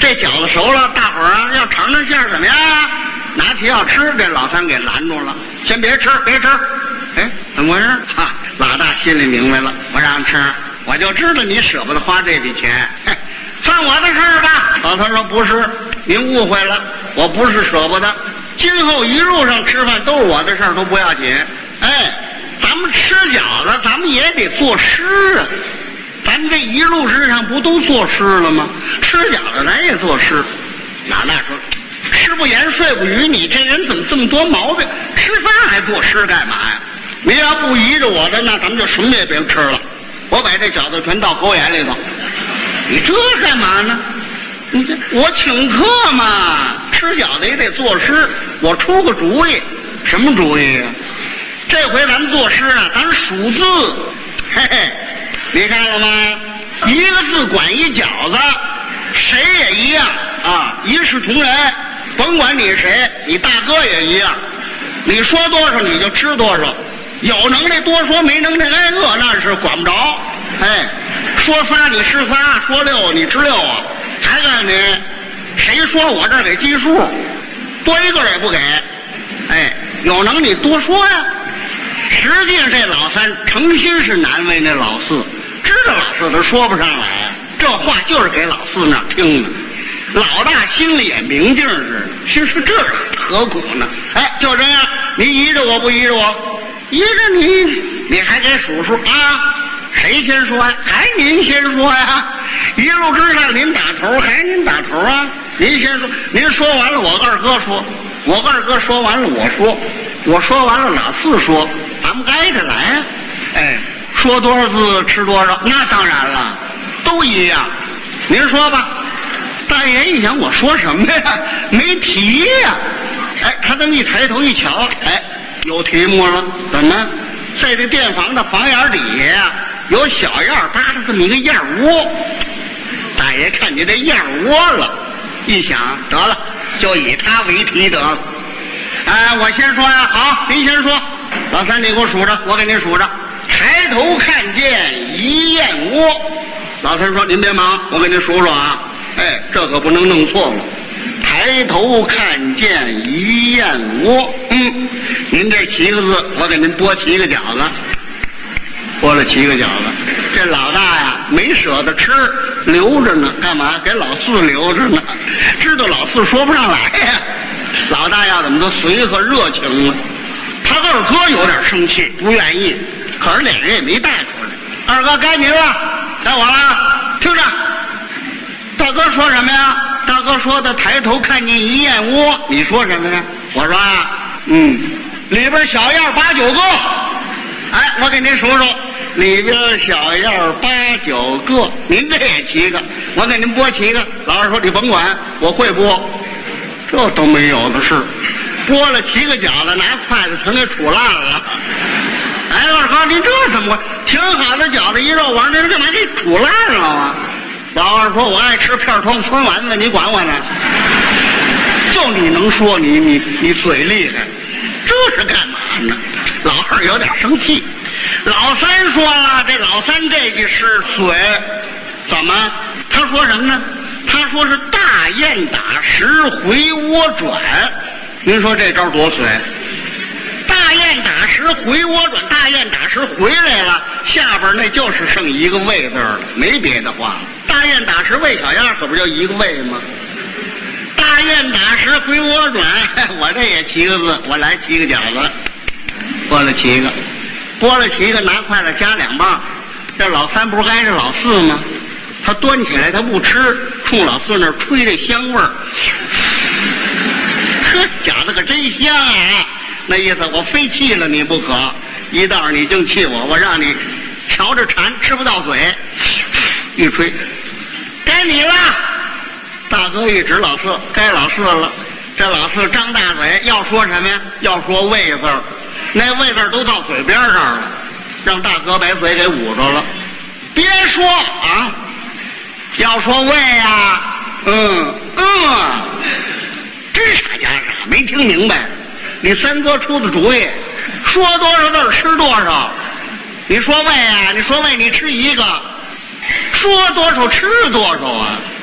这饺子熟了，大伙儿啊要尝尝馅儿怎么样啊？拿起要吃，这老三给拦住了，先别吃，别吃。哎，怎么回事？哈，老大心里明白了，我让吃，我就知道你舍不得花这笔钱，算我的事儿吧。老三说不是，您误会了，我不是舍不得，今后一路上吃饭都是我的事儿，都不要紧。哎，咱们吃饺子，咱们也得作诗啊。咱们这一路之上不都作诗了吗？吃饺子咱也作诗。老大说，吃不言睡不语，你这人怎么这么多毛病？吃饭还作诗干嘛呀？你要不依着我的，那咱们就什么也别吃了。我把这饺子全倒狗眼里头。你这干嘛呢？你这我请客嘛，吃饺子也得作诗。我出个主意，什么主意啊？这回咱们作诗啊，咱数字。嘿嘿，你看了吗？一个字管一饺子，谁也一样啊，一视同仁。甭管你是谁，你大哥也一样。你说多少你就吃多少，有能耐多说，没能耐挨饿那是管不着。哎，说仨你吃仨，说六你吃六啊。还告诉你，谁说我这儿给计数，多一个也不给。哎，有能你多说呀。实际上这老三诚心是难为那老四，知道老四他说不上来，这话就是给老四那听的。老大心里也明镜似的，心说这何苦呢？哎，就这样，你依着我不依着我？依着你，你还给数数啊？谁先说呀？还您先说呀？一路之上您打头，还您打头啊？您先说，您说完了，我二哥说，我二哥说完了，我说，我说完了，老四说，咱们挨着来啊！哎，说多少字吃多少，那当然了，都一样。您说吧。大爷一想，我说什么呀？没题呀！哎，他这么一抬头一瞧，哎，有题目了。怎么？在这店房的房檐底下呀，有小燕搭着这么一个燕窝。大爷看见这燕窝了，一想，得了，就以它为题得了。哎，我先说呀，好，您先说。老三，你给我数着，我给您数着。抬头看见一燕窝。老三说：“您别忙，我给您数数啊。”哎，这可不能弄错了。抬头看见一燕窝，您这7个字，我给您剥7个饺子，剥了7个饺子。这老大呀，没舍得吃，留着呢，干嘛？给老四留着呢，知道老四说不上来呀。老大要怎么都随和热情了。他二哥有点生气，不愿意，可是俩人也没带出来。二哥，该您了，该我了，听着。大哥说什么呀？大哥说的抬头看见一燕窝，你说什么呀？我说啊，里边小燕8、9个。哎，我给您数数，里边小燕8、9个，您这也7个，我给您剥7个。老二说你甭管，我会剥，这都没有的事。剥了7个饺子，拿筷子全给杵烂了。哎，二哥，您这怎么挺好的饺子一肉丸，这干嘛给杵烂了啊？老二说：“我爱吃片汤酸丸子，你管我呢？就你能说，你嘴厉害，这是干嘛呢？”老二有点生气。老三说了，这老三这句诗水，怎么？他说什么呢？他说是大雁打石回窝转。您说这招多水？大雁打石回窝转，大雁打石回来了，下边那就是剩一个喂字了，没别的话了。大雁打石喂小鸭，可不就一个喂吗？大雁打石回窝转，我这也7个字，我来7个饺子，剥了7个，剥了7个，拿筷子夹2棒。这老三不是挨着老四吗？他端起来他不吃，冲老四那儿吹这香味儿。呵，饺子可真香啊！那意思我非气了你不可，一道你净气我，我让你瞧着馋，吃不到嘴。一吹，该你了。大哥一指老四，该老四了。这老四张大嘴，要说什么呀？要说喂字儿，那喂字儿都到嘴边上了，让大哥把嘴给捂着了。别说啊，要说喂呀，真傻假傻，没听明白。你三哥出的主意，说多少字吃多少。你说喂啊，你说喂，你吃1个，说多少吃多少啊。